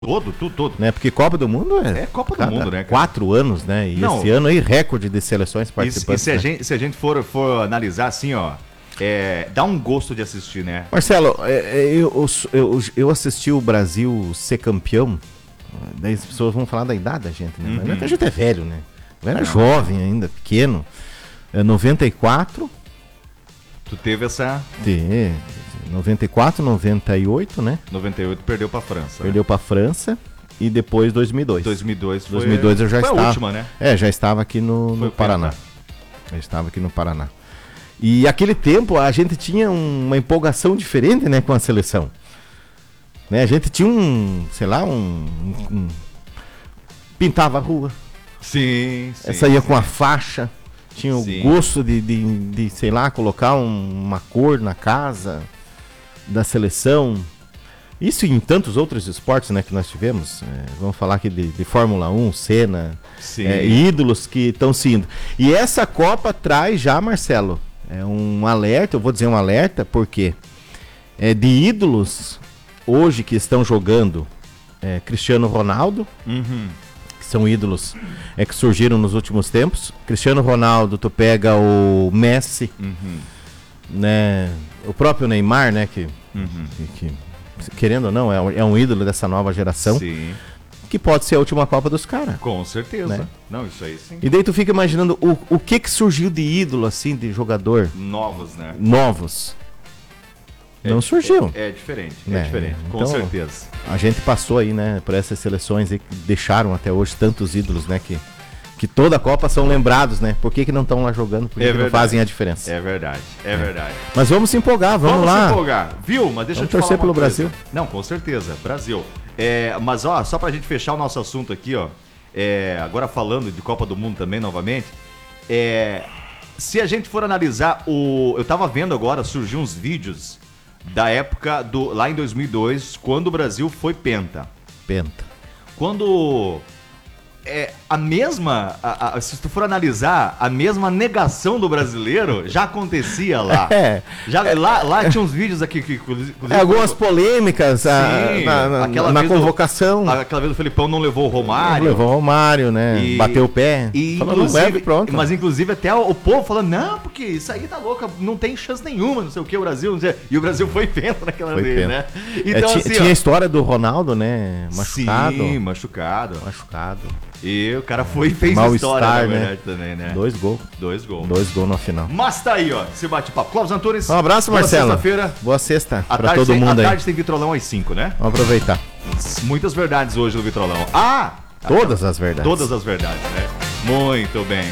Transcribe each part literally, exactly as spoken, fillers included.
Todo, tudo, todo. Né? Porque Copa do Mundo é, é Copa do cada Mundo, né, cara? Quatro anos, né? E Não, esse ano aí, recorde de seleções E, participantes. e se, a né? gente, se a gente for, for analisar assim, ó, é, dá um gosto de assistir, né? Marcelo, é, é, eu, eu, eu assisti o Brasil ser campeão, daí as pessoas vão falar da idade da gente, né? Uhum. Mas não é que a gente é velho, né? Eu era jovem ainda, pequeno. É noventa e quatro. Tu teve essa... De noventa e quatro, noventa e oito, né? noventa e oito perdeu pra França. Perdeu pra França e depois dois mil e dois. dois mil e dois foi, dois mil e dois eu já foi estava. a última, né? É, já estava aqui no, no Paraná. Já estava aqui no Paraná. E aquele tempo a gente tinha um, uma empolgação diferente, né, com a seleção. Né? A gente tinha um, sei lá, um, um, um pintava a rua. Sim, sim. Essa ia sim. com a faixa. Tinha o Sim. gosto de, de, de, sei lá, colocar um, uma cor na casa da seleção. Isso e em tantos outros esportes, né, que nós tivemos. É, vamos falar aqui de, de Fórmula um, Senna, é, ídolos que estão se indo. E essa Copa traz já, Marcelo, é um alerta, eu vou dizer um alerta, porque é de ídolos hoje que estão jogando é, Cristiano Ronaldo, Uhum. são ídolos é, que surgiram nos últimos tempos. Cristiano Ronaldo, tu pega o Messi, Uhum. né, o próprio Neymar, né, que, Uhum. que, que querendo ou não, é, um- é um ídolo dessa nova geração, Sim, que pode ser a última Copa dos caras. com certeza. Né? Não, isso aí sim. E daí tu fica imaginando o, o que que surgiu de ídolo, assim, de jogador Novos, né? novos. Não É- surgiu. É, é diferente, é Né? diferente, com Então, certeza. A gente passou aí, né, por essas seleções aí que deixaram até hoje tantos ídolos, né, que, que toda a Copa são lembrados, né? Por que que não estão lá jogando? Por que, É que não verdade. fazem a diferença? É verdade, é, verdade. Mas vamos se empolgar, vamos, lá. se empolgar, viu? Mas deixa Vamos eu te torcer falar uma pelo coisa. Brasil. Não, com certeza, Brasil. É, mas ó, só pra gente fechar o nosso assunto aqui, ó. É, agora falando de Copa do Mundo também, novamente. É, se a gente for analisar o... Eu tava vendo agora, surgiu uns vídeos da época do lá em dois mil e dois, quando o Brasil foi penta. Penta. Quando é, a mesma, a- a- se tu for analisar, a mesma negação do brasileiro já acontecia lá. É. Já, lá, lá tinha uns vídeos aqui que, inclusive, É, algumas polêmicas a- Sim, na, na- aquela na vez do- convocação. aquela vez o Felipão não levou o Romário. Levou o Romário, né? E- Bateu o pé. E Falou, não inclusive, leva e pronto. mas inclusive até o, o povo falando, não, porque isso aí tá louco, não tem chance nenhuma, não sei o que, o Brasil, não sei. E o Brasil foi penta naquela Foi vez, penta. né? É, Então, ti- assim, tinha ó, a história do Ronaldo, né? Machucado. Sim, machucado. Machucado. E o cara foi e fez Mal história, estar, na né? verdade, também, né? Dois gols. Dois gols. Dois gols na final. Mas tá aí, ó, esse bate-papo. Clóvis Antunes. Um abraço, boa Marcelo. sexta-feira. Boa sexta À pra tarde todo tem- mundo à aí. tarde tem Vitrolão às cinco, né? Vamos aproveitar. Muitas verdades hoje no Vitrolão. Ah! Todas as verdades. Todas as verdades, né? Muito bem.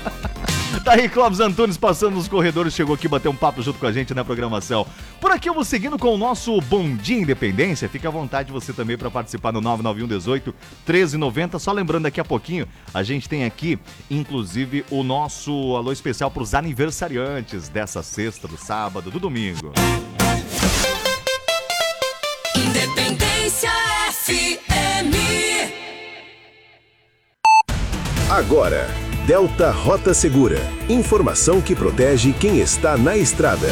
Tá aí, Clóvis Antunes passando nos corredores, chegou aqui bater um papo junto com a gente na programação. Por aqui eu vou seguindo com o nosso Bom Dia Independência. Fica à vontade você também para participar no nove nove um dezoito, treze noventa. Só lembrando, daqui a pouquinho a gente tem aqui, inclusive, o nosso alô especial para os aniversariantes dessa sexta, do sábado, do domingo. Independência F M. Agora, Delta Rota Segura. Informação que protege quem está na estrada.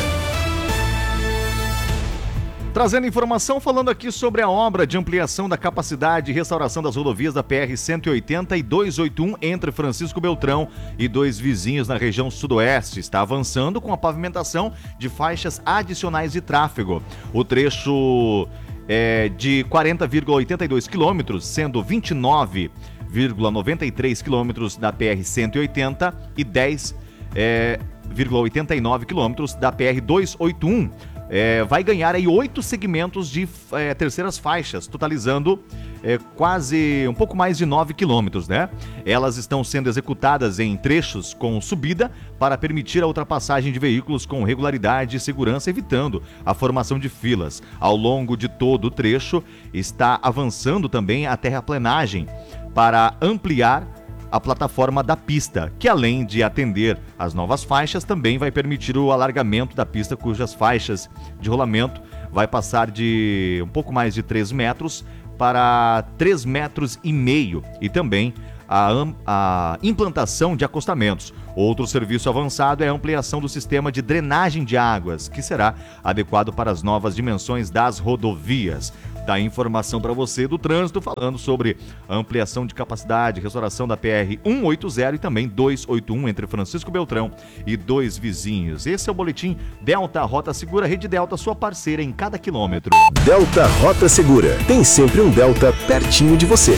Trazendo informação, falando aqui sobre a obra de ampliação da capacidade e restauração das rodovias da P R cento e oitenta e duzentos e oitenta e um entre Francisco Beltrão e dois vizinhos na região sudoeste. Está avançando com a pavimentação de faixas adicionais de tráfego. O trecho é de quarenta vírgula oitenta e dois quilômetros, sendo vinte e nove vírgula noventa e três quilômetros da P R cento e oitenta e dez vírgula oitenta e nove quilômetros da P R duzentos e oitenta e um. É, vai ganhar aí oito segmentos de é, terceiras faixas, totalizando é, quase um pouco mais de nove quilômetros, né? Elas estão sendo executadas em trechos com subida para permitir a ultrapassagem de veículos com regularidade e segurança, evitando a formação de filas. Ao longo de todo o trecho, está avançando também a terraplenagem para ampliar a plataforma da pista, que além de atender as novas faixas, também vai permitir o alargamento da pista, cujas faixas de rolamento vai passar de um pouco mais de três metros para três metros e meio, e também a, a implantação de acostamentos. Outro serviço avançado é a ampliação do sistema de drenagem de águas, que será adequado para as novas dimensões das rodovias. da informação para você do trânsito, falando sobre a ampliação de capacidade, restauração da P R cento e oitenta e também duzentos e oitenta e um entre Francisco Beltrão e dois vizinhos. Esse é o boletim Delta Rota Segura, Rede Delta, sua parceira em cada quilômetro. Delta Rota Segura. Tem sempre um Delta pertinho de você.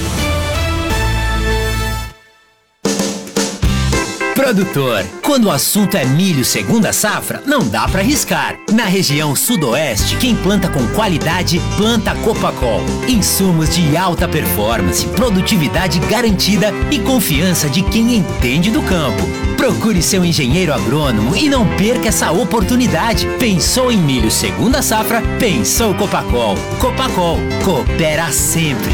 Produtor, quando o assunto é milho segunda safra, não dá pra arriscar. Na região sudoeste, quem planta com qualidade, planta Copacol. Insumos de alta performance, produtividade garantida e confiança de quem entende do campo. Procure seu engenheiro agrônomo e não perca essa oportunidade. Pensou em milho segunda safra? Pensou Copacol. Copacol, coopera sempre.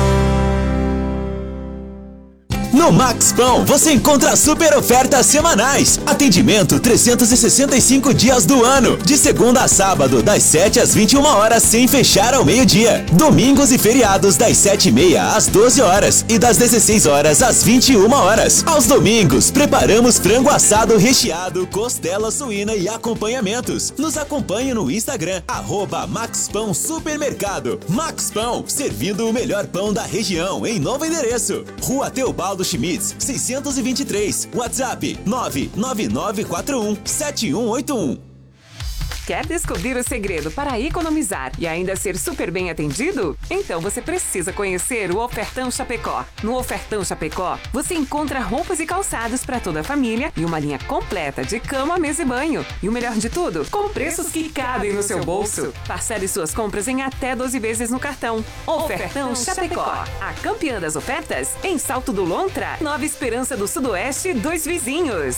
No Max Pão, você encontra super ofertas semanais. Atendimento trezentos e sessenta e cinco dias do ano. De segunda a sábado, das sete às vinte e uma horas, sem fechar ao meio-dia. Domingos e feriados, das sete e meia às doze horas e das dezesseis horas às vinte e uma horas. Aos domingos, preparamos frango assado recheado, costela suína e acompanhamentos. Nos acompanhe no Instagram, arroba Max Pão Supermercado. Max Pão, servindo o melhor pão da região, em novo endereço. Rua Teobaldo Schmitz, seiscentos e vinte e três. WhatsApp nove nove nove quatro um sete um oito um. Quer descobrir o segredo para economizar e ainda ser super bem atendido? Então você precisa conhecer o Ofertão Chapecó. No Ofertão Chapecó, você encontra roupas e calçados para toda a família e uma linha completa de cama, mesa e banho. E o melhor de tudo, com preços que cabem no seu bolso. Parcele suas compras em até doze vezes no cartão. Ofertão Chapecó. A campeã das ofertas em Salto do Lontra, Nova Esperança do Sudoeste, dois vizinhos.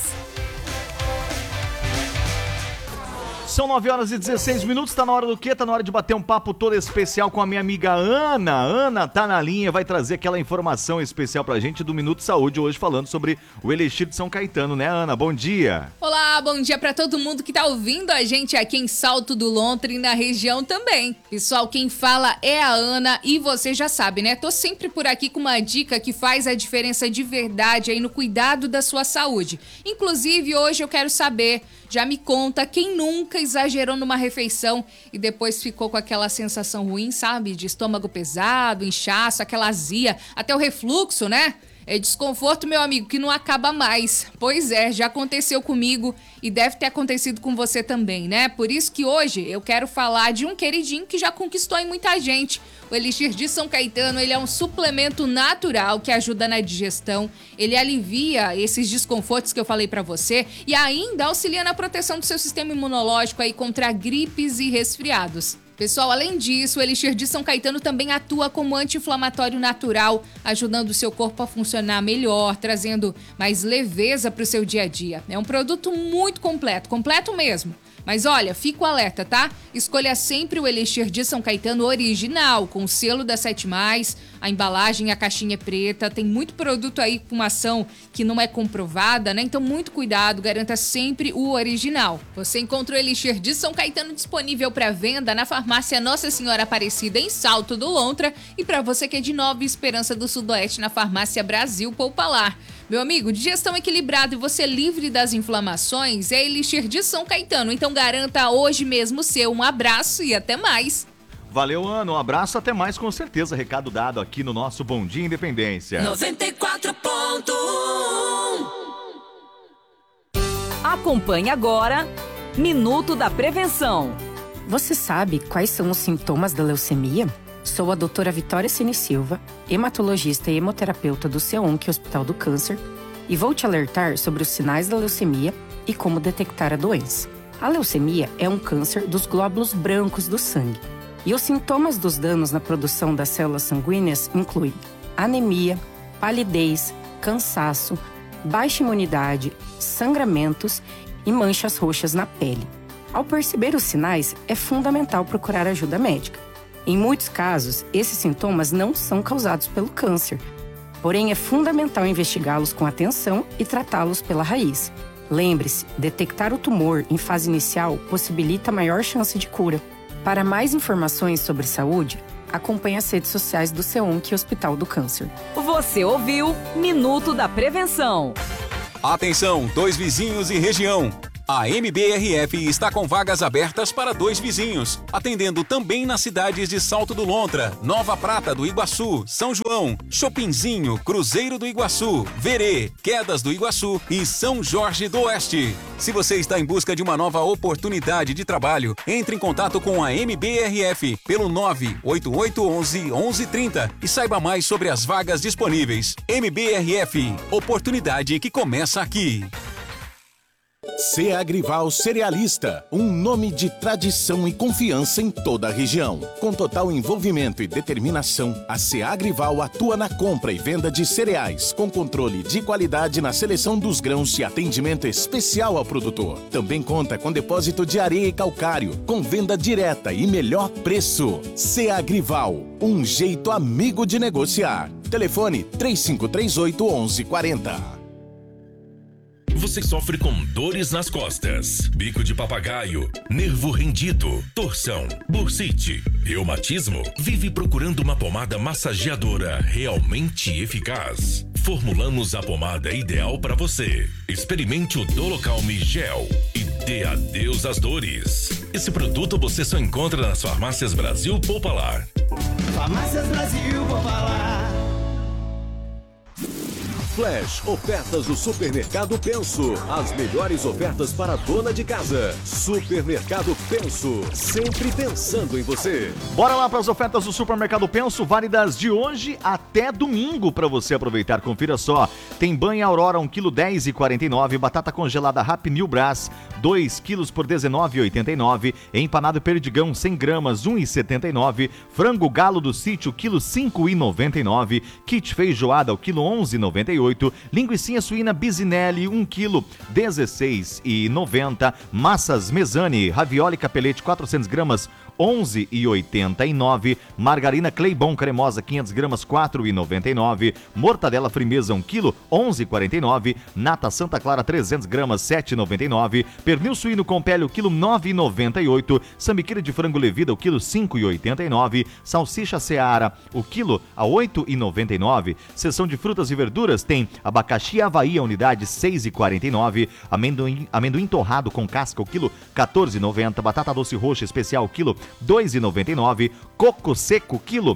São nove horas e dezesseis minutos, tá na hora do quê? Tá na hora de bater um papo todo especial com a minha amiga Ana. Ana tá na linha, vai trazer aquela informação especial pra gente do Minuto Saúde, hoje falando sobre o Elixir de São Caetano, né, Ana? Bom dia. Olá, bom dia pra todo mundo que tá ouvindo a gente aqui em Salto do Lontra e na região também. Pessoal, quem fala é a Ana e você já sabe, né? Tô sempre por aqui com uma dica que faz a diferença de verdade aí no cuidado da sua saúde. Inclusive, hoje eu quero saber, já me conta, quem nunca exagerou numa refeição e depois ficou com aquela sensação ruim, sabe? De estômago pesado, inchaço, aquela azia, até o refluxo, né? É desconforto, meu amigo, que não acaba mais. Pois é, já aconteceu comigo e deve ter acontecido com você também, né? Por isso que hoje eu quero falar de um queridinho que já conquistou em muita gente. O Elixir de São Caetano, ele é um suplemento natural que ajuda na digestão, ele alivia esses desconfortos que eu falei pra você e ainda auxilia na proteção do seu sistema imunológico aí contra gripes e resfriados. Pessoal, além disso, o Elixir de São Caetano também atua como anti-inflamatório natural, ajudando o seu corpo a funcionar melhor, trazendo mais leveza para o seu dia a dia. É um produto muito completo, completo mesmo. Mas olha, fica o alerta, tá? Escolha sempre o Elixir de São Caetano original, com o selo da sete mais, a embalagem, a caixinha é preta, tem muito produto aí com uma ação que não é comprovada, né? Então muito cuidado, garanta sempre o original. Você encontra o Elixir de São Caetano disponível para venda na farmácia Nossa Senhora Aparecida em Salto do Lontra e para você que é de Nova Esperança do Sudoeste na farmácia Brasil Poupalar. Meu amigo, digestão equilibrada e você livre das inflamações é Elixir de São Caetano. Então garanta hoje mesmo o seu. Um abraço e até mais. Valeu, Ana. Um abraço, até mais, com certeza. Recado dado aqui no nosso Bom Dia Independência. noventa e quatro ponto um. Acompanhe agora Minuto da Prevenção. Você sabe quais são os sintomas da leucemia? Sou a doutora Vitória Cine Silva, hematologista e hemoterapeuta do CEONC Hospital do Câncer, e vou te alertar sobre os sinais da leucemia e como detectar a doença. A leucemia é um câncer dos glóbulos brancos do sangue, e os sintomas dos danos na produção das células sanguíneas incluem anemia, palidez, cansaço, baixa imunidade, sangramentos e manchas roxas na pele. Ao perceber os sinais, é fundamental procurar ajuda médica. Em muitos casos, esses sintomas não são causados pelo câncer, porém é fundamental investigá-los com atenção e tratá-los pela raiz. Lembre-se, detectar o tumor em fase inicial possibilita maior chance de cura. Para mais informações sobre saúde, acompanhe as redes sociais do CEONC Hospital do Câncer. Você ouviu Minuto da Prevenção. Atenção, dois vizinhos e região. A M B R F está com vagas abertas para dois vizinhos, atendendo também nas cidades de Salto do Lontra, Nova Prata do Iguaçu, São João, Chopinzinho, Cruzeiro do Iguaçu, Verê, Quedas do Iguaçu e São Jorge do Oeste. Se você está em busca de uma nova oportunidade de trabalho, entre em contato com a M B R F pelo nove oito oito um um, onze trinta e saiba mais sobre as vagas disponíveis. M B R F, oportunidade que começa aqui. Ceagrival Cerealista, um nome de tradição e confiança em toda a região. Com total envolvimento e determinação, a Ceagrival atua na compra e venda de cereais, com controle de qualidade na seleção dos grãos e atendimento especial ao produtor. Também conta com depósito de areia e calcário, com venda direta e melhor preço. Ceagrival, um jeito amigo de negociar. Telefone três cinco três oito, onze quarenta. Você sofre com dores nas costas, bico de papagaio, nervo rendido, torção, bursite, reumatismo? Vive procurando uma pomada massageadora realmente eficaz? Formulamos a pomada ideal para você. Experimente o Dolocalme Gel e dê adeus às dores. Esse produto você só encontra nas farmácias Brasil Popular. Farmácias Brasil Popular. Flash, ofertas do Supermercado Penso. As melhores ofertas para a dona de casa. Supermercado Penso, sempre pensando em você. Bora lá para as ofertas do Supermercado Penso, válidas de hoje até domingo para você aproveitar. Confira só. Tem banha Aurora um quilo dez reais e quarenta e nove, batata congelada Happy New Brás dois quilos por dezenove reais e oitenta e nove, empanado perdigão cem gramas um real e setenta e nove, frango galo do sítio quilo cinco reais e noventa e nove, kit feijoada o quilo onze reais e noventa e oito, linguicinha suína Bisinelli um quilo dezesseis reais e noventa, massas Mesani ravioli capelete quatrocentas gramas onze reais e oitenta e nove, margarina Claybon cremosa quinhentas gramas quatro reais e noventa e nove, mortadela frimeza um quilo onze reais e quarenta e nove, nata Santa Clara trezentas gramas sete reais e noventa e nove, pernil suíno com pele o quilo nove reais e noventa e oito, sambiqueira de frango levida o quilo cinco reais e oitenta e nove, salsicha Seara o quilo a oito reais e noventa e nove, seção de frutas e verduras tem abacaxi Havaí a unidade seis reais e quarenta e nove, amendoim, amendoim torrado com casca o quilo quatorze reais e noventa, batata doce roxa especial o quilo dois reais e noventa e nove, coco seco quilo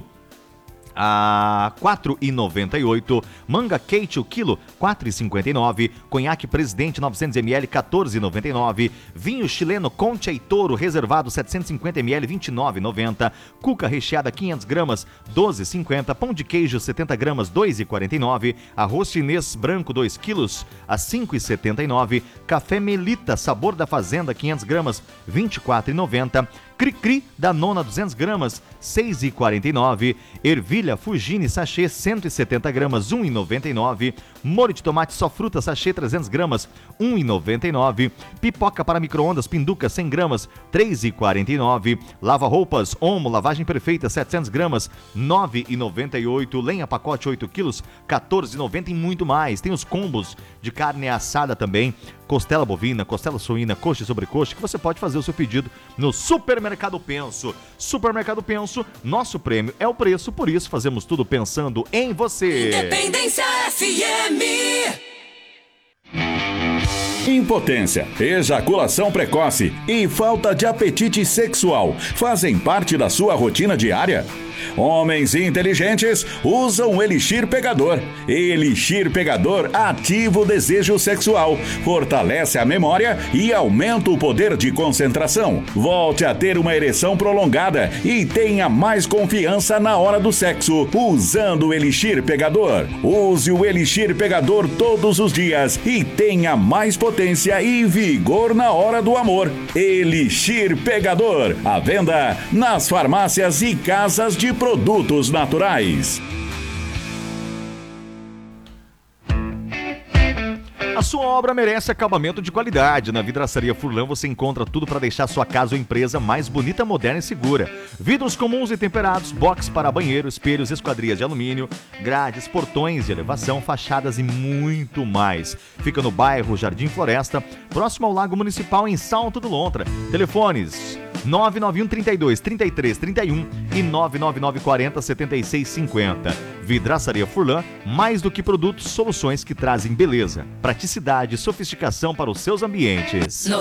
a quatro reais e noventa e oito, manga Kate o quilo quatro reais e cinquenta e nove, conhaque Presidente novecentos mililitros quatorze reais e noventa e nove, vinho chileno Concha e Toro reservado setecentos e cinquenta mililitros vinte e nove reais e noventa, cuca recheada quinhentas gramas doze reais e cinquenta, pão de queijo setenta gramas dois reais e quarenta e nove, arroz chinês branco dois quilos a cinco reais e setenta e nove, café Melita sabor da fazenda quinhentas gramas vinte e quatro reais e noventa, Cri-Cri da Nona duzentas gramas seis reais e quarenta e nove, ervilha Fugini sachê cento e setenta gramas um real e noventa e nove, molho de tomate só fruta sachê trezentas gramas um real e noventa e nove, pipoca para micro-ondas Pinduca cem gramas três reais e quarenta e nove, lava-roupas Omo lavagem perfeita setecentas gramas nove reais e noventa e oito, lenha pacote oito quilos quatorze reais e noventa e muito mais. Tem os combos de carne assada também, costela bovina, costela suína, coxa e sobrecoxa, que você pode fazer o seu pedido no Supermercado Penso. Supermercado Penso, nosso prêmio é o preço, por isso fazemos tudo pensando em você. Independência F M. Impotência, ejaculação precoce e falta de apetite sexual fazem parte da sua rotina diária? Homens inteligentes usam o Elixir Pegador. Elixir Pegador ativa o desejo sexual, fortalece a memória e aumenta o poder de concentração. Volte a ter uma ereção prolongada e tenha mais confiança na hora do sexo usando o Elixir Pegador. Use o Elixir Pegador todos os dias e tenha mais potência e vigor na hora do amor. Elixir Pegador, à venda nas farmácias e casas de produtos naturais. A sua obra merece acabamento de qualidade. Na Vidraçaria Furlan você encontra tudo para deixar sua casa ou empresa mais bonita, moderna e segura. Vidros comuns e temperados, box para banheiro, espelhos, esquadrias de alumínio, grades, portões de elevação, fachadas e muito mais. Fica no bairro Jardim Floresta, próximo ao Lago Municipal, em Salto do Lontra. Telefones nove nove um, trinta e dois, trinta e três, trinta e um e nove nove nove, quarenta, setenta e seis, cinquenta. Vidraçaria Furlan, mais do que produtos, soluções que trazem beleza, praticidade e sofisticação para os seus ambientes.